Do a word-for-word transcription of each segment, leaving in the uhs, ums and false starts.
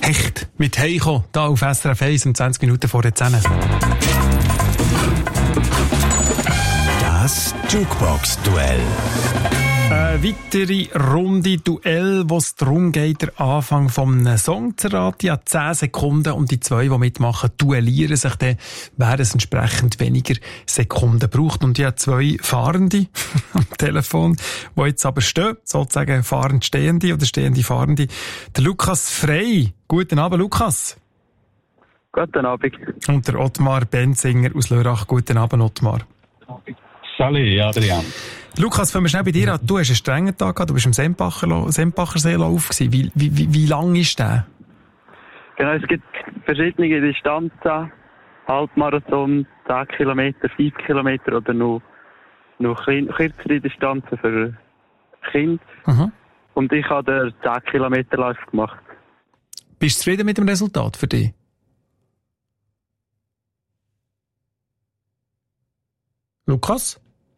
Hecht mit Heiko, da auf S R F eins um zwanzig Minuten vor der zehn. Das Jukebox-Duell. Eine weitere Runde Duell, wo es darum geht, den Anfang von einem Song zu raten. Ja, zehn Sekunden und die zwei, die mitmachen, duellieren sich dann, wer es entsprechend weniger Sekunden braucht. Und ja, zwei Fahrende am Telefon, die jetzt aber stehen, sozusagen fahrend Stehende oder stehende Fahrende. Der Lukas Frey. Guten Abend, Lukas. Guten Abend. Und der Ottmar Benzinger aus Lörrach. Guten Abend, Ottmar. Salut, Adrian. Lukas, fangen wir schnell bei dir an. Du hast einen strengen Tag gehabt, du bist im Sempacher, Sempacher Seelauf gewesen. Wie, wie, wie, wie lang ist der? Genau, es gibt verschiedene Distanzen. Halbmarathon, zehn Kilometer, fünf Kilometer oder noch, noch klein, kürzere Distanzen für Kinder. Mhm. Und ich habe den zehn Kilometer Lauf gemacht. Bist du zufrieden mit dem Resultat für dich? Lukas?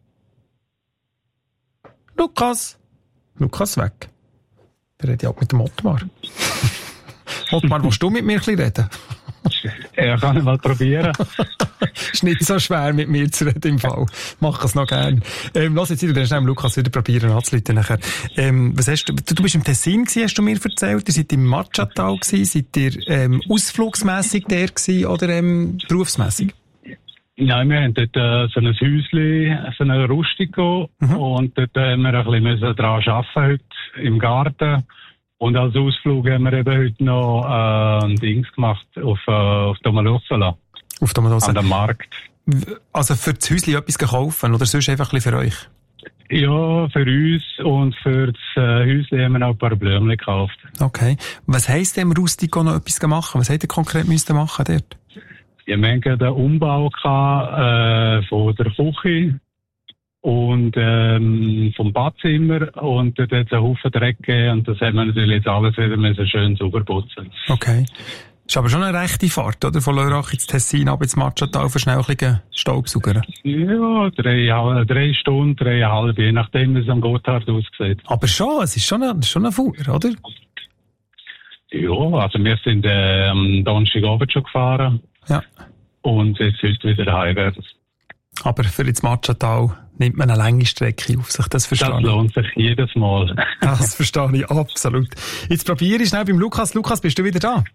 Lukas? Lukas weg. Der redet ja auch mit dem Ottmar. Ottmar, willst du mit mir ein bisschen reden? Ja, kann ich mal probieren. Ist nicht so schwer, mit mir zu reden im Fall. Mach es noch gerne. Ähm, lass jetzt wieder schnell Lukas wieder probieren anzuleiten nachher. Ähm, was hast du, du, du bist im Tessin gewesen, hast du mir erzählt. Ihr seid im Marciatal gewesen. Seid ihr ähm, ausflugsmässig der gewesen oder ähm, berufsmässig? Nein, wir haben dort äh, so ein Häuschen, so ein Rustico. Mhm. Und dort haben wir ein bisschen daran arbeiten heute im Garten. Und als Ausflug haben wir eben heute noch äh, ein Dings gemacht auf, äh, auf Domalossala. Auf Domalossala. An dem Markt. Also für das Häuschen etwas kaufen oder sonst einfach ein bisschen für euch? Ja, für uns und für das äh, Häuschen haben wir noch ein paar Blümchen gekauft. Okay. Was heisst dem Rustico noch etwas gemacht? Was hättet ihr konkret müssen machen dort? Ja, wir hatten den Umbau gehabt, äh, von der Küche und ähm, vom Badzimmer und dort hat es einen Haufen Dreck gegeben und das haben wir natürlich jetzt alles wieder müssen schön sauber putzen. Okay. Ist aber schon eine rechte Fahrt, oder? Von Lörrach ins Tessin, ab ins Marciatal, für schnell ein bisschen Staubsauger. Ja, drei, drei Stunden, dreieinhalb, je nachdem, wie es am Gotthard aussieht. Aber schon, es ist schon eine, schon eine Fuhr, oder? Ja, also wir sind äh, am Donnerstagabend schon gefahren. Ja. Und jetzt ist es wieder heim. Aber für ins Marciatal nimmt man eine lange Strecke auf sich, das verstehe ich. Das lohnt sich jedes Mal. Das verstehe ich absolut. Jetzt probiere ich schnell beim Lukas. Lukas, bist du wieder da?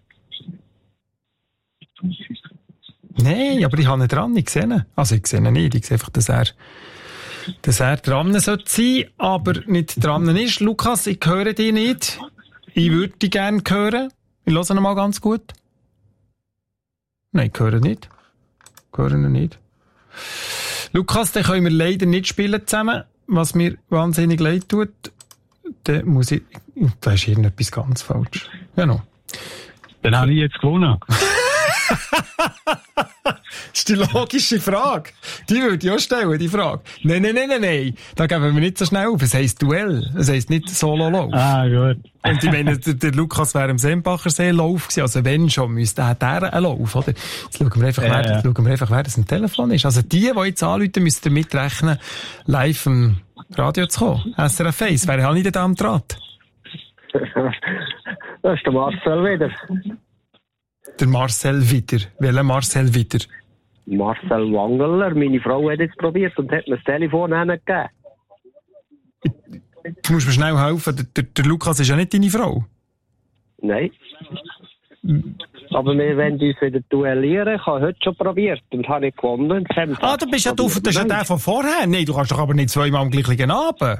Nein, aber ich habe ihn dran, ich sehe ihn. Also ich sehe ihn nicht, ich sehe einfach, dass er, dass er dran sollte sein, aber nicht dran ist. Lukas, ich höre dich nicht. Ich würde dich gerne hören. Ich höre ihn mal ganz gut. Nein, ich höre nicht. Ich höre ihn nicht. Lukas, den können wir leider nicht spielen zusammen, was mir wahnsinnig leid tut. Dann muss ich... Da ist irgendetwas ganz falsch. Genau. Dann habe ich jetzt gewonnen. Das ist die logische Frage. Die würde ich auch stellen, die Frage. Nein, nein, nein, nein, nein. Da geben wir nicht so schnell auf. Es heisst Duell. Es heisst nicht Solo-Lauf. Ah, gut. Und ich meine, der, der Lukas wäre im Sempacher See-Lauf gewesen. Also wenn schon, müsste er der einen Lauf, oder? Jetzt schauen wir einfach, ja, wer, ja. schauen wir einfach, wer das ein Telefon ist. Also die, die jetzt anrufen, müssen damit rechnen, live im Radio zu kommen. S R F eins. Wer habe ich denn da am Draht? Das ist der Marcel wieder. Der Marcel wieder. Welcher Marcel wieder? Marcel Wangeler. Meine Frau hat jetzt probiert und hat mir das Telefon hingegeben. Du musst mir schnell helfen. Der, der, der Lukas ist ja nicht deine Frau. Nein. Aber wir wollen uns wieder duellieren. Ich habe heute schon probiert und habe nicht gewonnen. Ah, du bist ja du, das ist ja der von vorher. Nein, du kannst doch aber nicht zweimal am gleichen Abend.